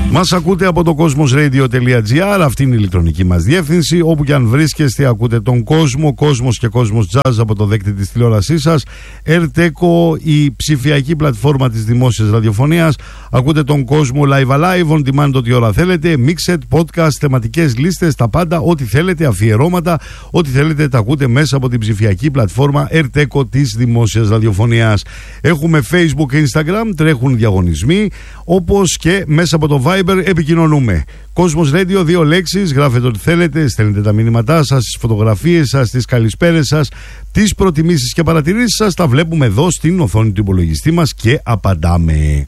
Μας ακούτε από το cosmosradio.gr, αυτή είναι η ηλεκτρονική μας διεύθυνση. Όπου και αν βρίσκεστε, ακούτε τον κόσμο, Κόσμος και Κόσμος Jazz από το δέκτη της τηλεόρασής σας. Ερτέκο, η ψηφιακή πλατφόρμα της δημόσιας ραδιοφωνίας. Ακούτε τον κόσμο live alive, on demand ό,τι ώρα θέλετε. Mixed, podcast, θεματικές λίστες, τα πάντα, ό,τι θέλετε, αφιερώματα, ό,τι θέλετε, τα ακούτε μέσα από την ψηφιακή πλατφόρμα Ερτέκο της δημόσιας ραδιοφωνίας. Έχουμε Facebook και Instagram, τρέχουν διαγωνισμοί, όπως και μέσα από το Viber επικοινωνούμε. Κόσμος Radio, 2 λέξεις, γράφετε ό,τι θέλετε, στέλνετε τα μηνύματά σας, τις φωτογραφίες σας, τις καλησπέρες σας, τις προτιμήσεις και παρατηρήσεις σας, τα βλέπουμε εδώ στην οθόνη του υπολογιστή μας και απαντάμε.